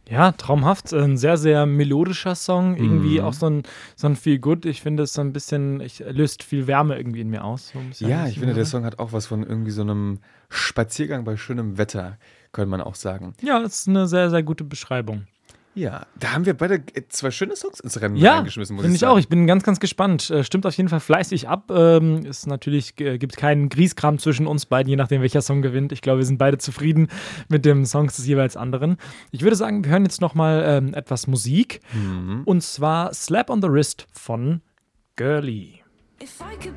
Ja, traumhaft. Ein sehr, sehr melodischer Song. Irgendwie auch so ein Feel-Good. Ich finde es so ein bisschen, löst viel Wärme irgendwie in mir aus. So ein bisschen, Ja, was ich ich finde, der höre. Song hat auch was von irgendwie so einem Spaziergang bei schönem Wetter, könnte man auch sagen. Ja, das ist eine sehr, sehr gute Beschreibung. Ja, da haben wir beide zwei schöne Songs ins Rennen Ja, reingeschmissen, muss ich finde ich auch. sagen. Ich bin ganz, ganz gespannt. Stimmt auf jeden Fall fleißig ab. Ist natürlich, gibt keinen Grieskram zwischen uns beiden, je nachdem, welcher Song gewinnt. Ich glaube, wir sind beide zufrieden mit den Songs des jeweils anderen. Ich würde sagen, wir hören jetzt noch mal etwas Musik. Und zwar Slap on the Wrist von Girly.